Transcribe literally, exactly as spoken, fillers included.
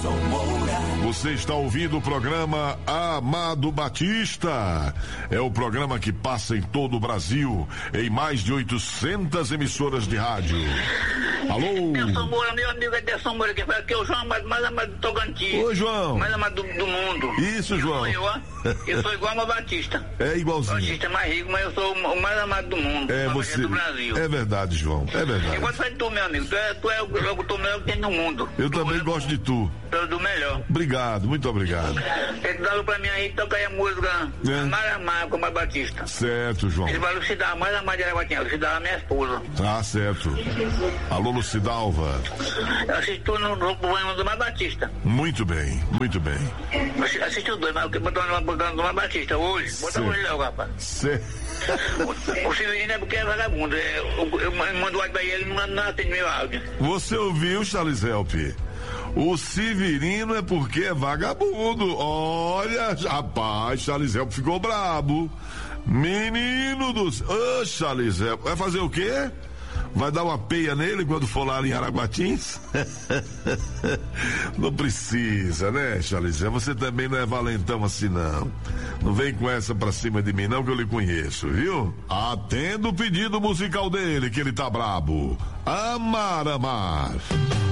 Você está ouvindo o programa Amado Batista. É o programa que passa em todo o Brasil, em mais de oitocentas emissoras de rádio. Alô? Atenção Moura, meu amigo Atenção Moura, que fala que é o João Amado, mais amado do Tocantins. Oi, João. Mais amado do, do mundo. Isso, João. Eu, ó, eu sou igual a Batista. É igualzinho. O Batista é mais rico, mas eu sou o mais amado do mundo. É você. Do Brasil. É verdade, João. É verdade. Eu gosto de tu, meu amigo. Tu é, tu é o locutor melhor que tem no mundo. Eu tu também é gosto de tu. Tu do melhor. Obrigado, muito obrigado. Ele dá pra mim aí, toca aí a música é. Maramá com a Batista. Certo, João. Ele vai Lucidar, mais amada de Araguatinha, Lucidar, minha esposa. Tá certo. Alô, Lucidalva. Eu assisto no programa do Mais Batista. Muito bem, muito bem. Assisti os dois, mas eu quero botar no programa do Mais Batista hoje. Bota hoje logo, rapaz. Certo. O, o Severino é porque é vagabundo. É, eu, eu, eu mando o áudio pra ele, ele não, não atende meu áudio. Você ouviu, Charles Help? O Severino é porque é vagabundo. Olha, rapaz, Charles Help ficou brabo. Menino dos... Ô, oh, Charles Help, vai fazer o quê? Vai dar uma peia nele quando for lá em Araguatins? Não precisa, né, Charles? Você também não é valentão assim, não. Não vem com essa pra cima de mim, não, que eu lhe conheço, viu? Atenda o pedido musical dele, que ele tá brabo. Amar, amar.